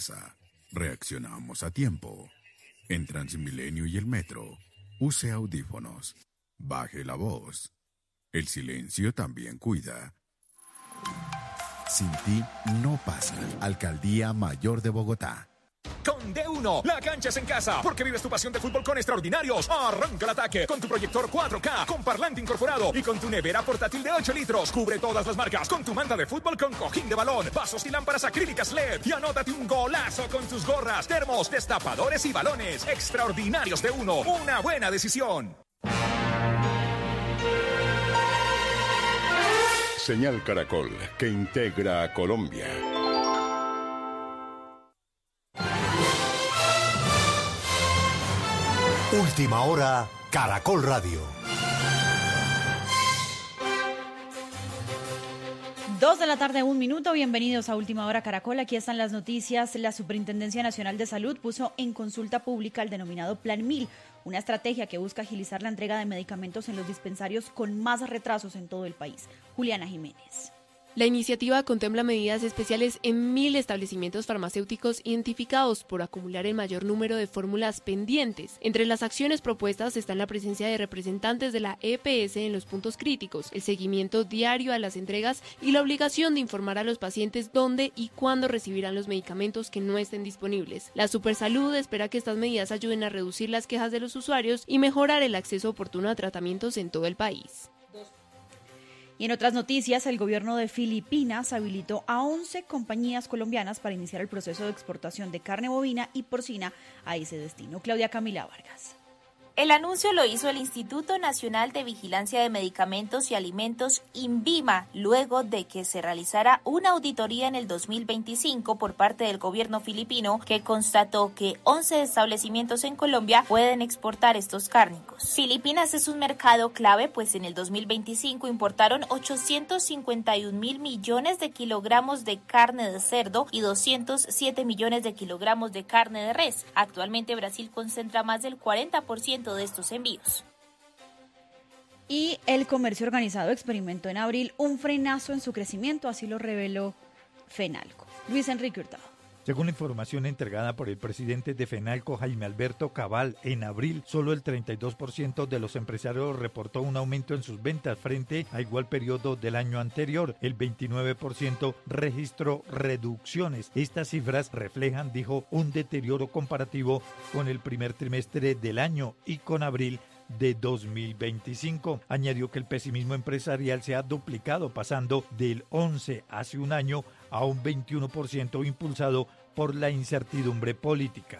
pasa. Reaccionamos a tiempo. En Transmilenio y el metro, use audífonos. Baje la voz. El silencio también cuida. Sin ti no pasa. Alcaldía Mayor de Bogotá. Con D1, la cancha es en casa, porque vives tu pasión de fútbol con extraordinarios. Arranca el ataque con tu proyector 4K, con parlante incorporado y con tu nevera portátil de 8 litros. Cubre todas las marcas con tu manta de fútbol con cojín de balón, vasos y lámparas acrílicas LED. Y anótate un golazo con tus gorras, termos, destapadores y balones. Extraordinarios D1, una buena decisión. Señal Caracol, que integra a Colombia. Última hora, Caracol Radio. 2:01 p.m. Bienvenidos a Última Hora Caracol. Aquí están las noticias. La Superintendencia Nacional de Salud puso en consulta pública el denominado Plan 1000, una estrategia que busca agilizar la entrega de medicamentos en los dispensarios con más retrasos en todo el país. Juliana Jiménez. La iniciativa contempla medidas especiales en 1.000 establecimientos farmacéuticos identificados por acumular el mayor número de fórmulas pendientes. Entre las acciones propuestas están la presencia de representantes de la EPS en los puntos críticos, el seguimiento diario a las entregas y la obligación de informar a los pacientes dónde y cuándo recibirán los medicamentos que no estén disponibles. La Supersalud espera que estas medidas ayuden a reducir las quejas de los usuarios y mejorar el acceso oportuno a tratamientos en todo el país. Y en otras noticias, el gobierno de Filipinas habilitó a 11 compañías colombianas para iniciar el proceso de exportación de carne bovina y porcina a ese destino. Claudia Camila Vargas. El anuncio lo hizo el Instituto Nacional de Vigilancia de Medicamentos y Alimentos, INVIMA, luego de que se realizara una auditoría en el 2025 por parte del gobierno filipino que constató que 11 establecimientos en Colombia pueden exportar estos cárnicos. Filipinas es un mercado clave, pues en el 2025 importaron 851 mil millones de kilogramos de carne de cerdo y 207 millones de kilogramos de carne de res. Actualmente Brasil concentra más del 40% de estos envíos. Y el comercio organizado experimentó en abril un frenazo en su crecimiento, así lo reveló Fenalco. Luis Enrique Hurtado. Según la información entregada por el presidente de Fenalco, Jaime Alberto Cabal, en abril solo el 32% de los empresarios reportó un aumento en sus ventas frente a igual periodo del año anterior. El 29% registró reducciones. Estas cifras reflejan, dijo, un deterioro comparativo con el primer trimestre del año y con abril de 2025. Añadió que el pesimismo empresarial se ha duplicado, pasando del 11% hace un año a un 21%, impulsado por la incertidumbre política.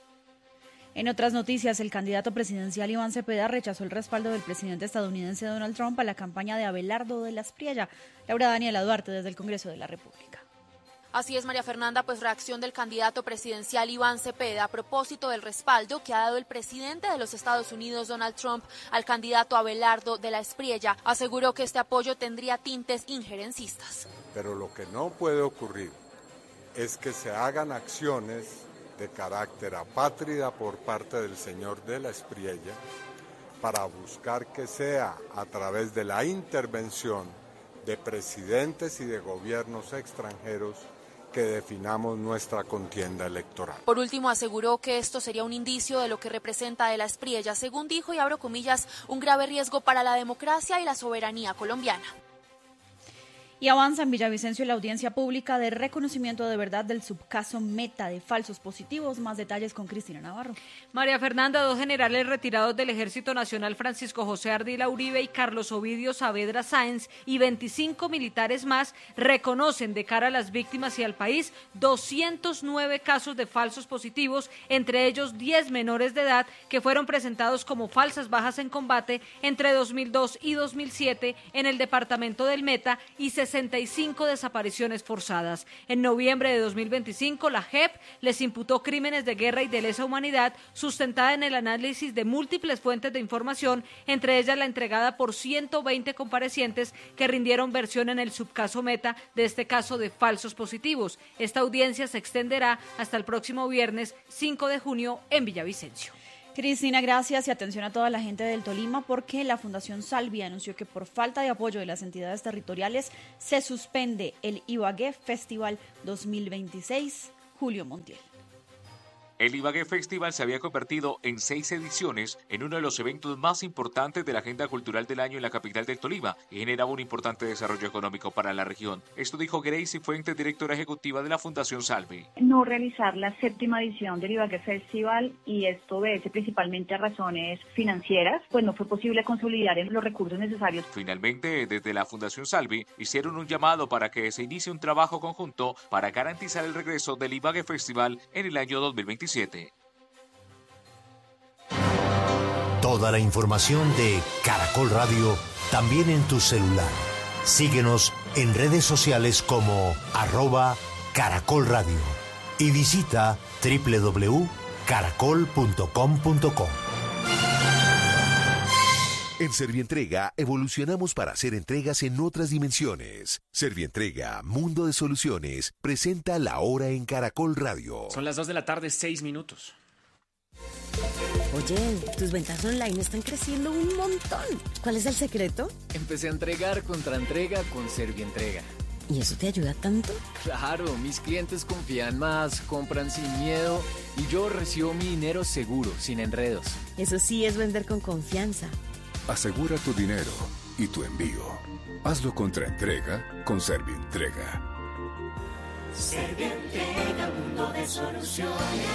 En otras noticias, el candidato presidencial Iván Cepeda rechazó el respaldo del presidente estadounidense Donald Trump a la campaña de Abelardo de la Espriella. Laura Daniela Duarte, desde el Congreso de la República. Así es, María Fernanda, pues reacción del candidato presidencial Iván Cepeda a propósito del respaldo que ha dado el presidente de los Estados Unidos, Donald Trump, al candidato Abelardo de la Espriella. Aseguró que este apoyo tendría tintes injerencistas. Pero lo que no puede ocurrir es que se hagan acciones de carácter apátrida por parte del señor de la Espriella para buscar que sea a través de la intervención de presidentes y de gobiernos extranjeros que definamos nuestra contienda electoral. Por último, aseguró que esto sería un indicio de lo que representa de la Espriella, según dijo, y abro comillas, un grave riesgo para la democracia y la soberanía colombiana. Y avanza en Villavicencio la audiencia pública de reconocimiento de verdad del subcaso Meta de falsos positivos. Más detalles con Cristina Navarro. María Fernanda, 2 generales retirados del Ejército Nacional, Francisco José Ardila Uribe y Carlos Ovidio Saavedra Sáenz, y 25 militares más reconocen de cara a las víctimas y al país 209 casos de falsos positivos, entre ellos 10 menores de edad que fueron presentados como falsas bajas en combate entre 2002 y 2007 en el departamento del Meta y 65 desapariciones forzadas. En noviembre de 2025, la JEP les imputó crímenes de guerra y de lesa humanidad sustentada en el análisis de múltiples fuentes de información, entre ellas la entregada por 120 comparecientes que rindieron versión en el subcaso Meta de este caso de falsos positivos. Esta audiencia se extenderá hasta el próximo viernes 5 de junio en Villavicencio. Cristina, gracias y atención a toda la gente del Tolima porque la Fundación Salvia anunció que por falta de apoyo de las entidades territoriales se suspende el Ibagué Festival 2026. Julio Montiel. El Ibagué Festival se había convertido en 6 ediciones en uno de los eventos más importantes de la agenda cultural del año en la capital del Tolima y generaba un importante desarrollo económico para la región. Esto dijo Gracie Fuentes, directora ejecutiva de la Fundación Salve. No realizar la 7ª edición del Ibagué Festival, y esto obedece principalmente a razones financieras, pues no fue posible consolidar los recursos necesarios. Finalmente, desde la Fundación Salve hicieron un llamado para que se inicie un trabajo conjunto para garantizar el regreso del Ibagué Festival en el año 2027. Toda la información de Caracol Radio también en tu celular. Síguenos en redes sociales como @Caracol Radio y visita www.caracol.com.co. En Servientrega evolucionamos para hacer entregas en otras dimensiones. Servientrega, Mundo de Soluciones, presenta La Hora en Caracol Radio. Son las 2 de la tarde, 6 minutos. Oye, tus ventas online están creciendo un montón. ¿Cuál es el secreto? Empecé a entregar contra entrega con Servientrega. ¿Y eso te ayuda tanto? Claro, mis clientes confían más, compran sin miedo y yo recibo mi dinero seguro, sin enredos. Eso sí es vender con confianza. Asegura tu dinero y tu envío. Hazlo contra entrega con Servientrega. Servientrega, mundo de soluciones.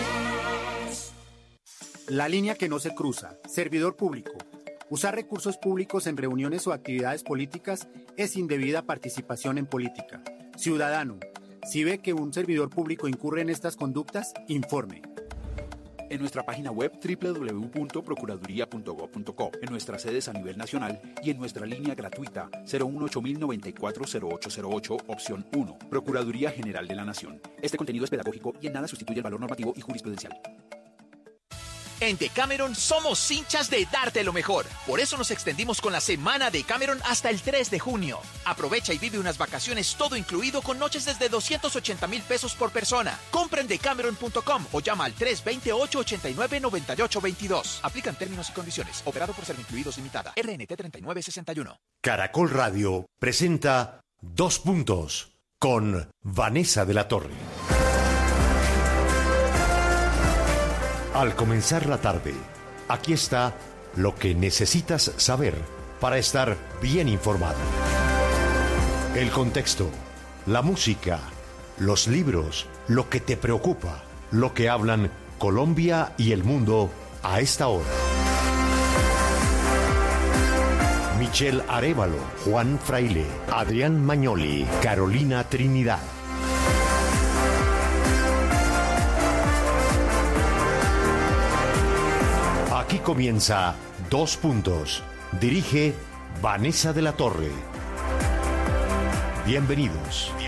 La línea que no se cruza. Servidor público. Usar recursos públicos en reuniones o actividades políticas es indebida participación en política. Ciudadano, si ve que un servidor público incurre en estas conductas, informe. En nuestra página web www.procuraduría.gov.co, en nuestras sedes a nivel nacional y en nuestra línea gratuita 018-094-0808, opción 1, Procuraduría General de la Nación. Este contenido es pedagógico y en nada sustituye el valor normativo y jurisprudencial. En Decameron somos hinchas de darte lo mejor. Por eso nos extendimos con la semana de Decameron hasta el 3 de junio. Aprovecha y vive unas vacaciones todo incluido con noches desde 280,000 pesos por persona. Compra en decameron.com o llama al 328-89-9822. Aplican términos y condiciones. Operado por Servincluidos Limitada. RNT 3961. Caracol Radio presenta 2 puntos con Vanessa de la Torre. Al comenzar la tarde, aquí está lo que necesitas saber para estar bien informado. El contexto, la música, los libros, lo que te preocupa, lo que hablan Colombia y el mundo a esta hora. Michelle Arévalo, Juan Fraile, Adrián Magnoli, Carolina Trinidad. Aquí comienza 2 puntos. Dirige Vanessa de la Torre. Bienvenidos.